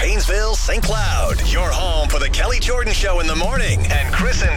Paynesville, St. Cloud. Your home for the Kelly Jordan Show in the morning and Chris and